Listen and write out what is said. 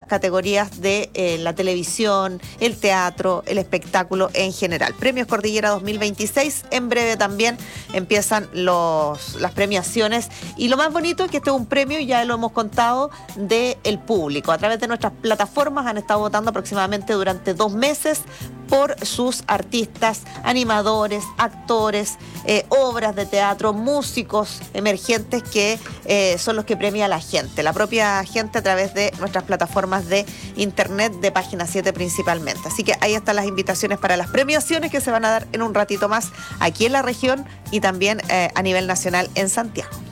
categorías de la televisión, el teatro, el espectáculo en general. Premios Cordillera 2026, en breve también empiezan las premiaciones, y lo más bonito es que este es un premio, ya lo hemos contado, del público. A través de nuestras plataformas han estado votando aproximadamente durante 2 meses por sus artistas, animadores, actores, obras de teatro, músicos emergentes que son los que premia la gente, la propia gente, a través de nuestras plataformas de internet, de Página 7 principalmente. Así que ahí están las invitaciones para las premiaciones que se van a dar en un ratito más aquí en la región y también a nivel nacional en Santiago.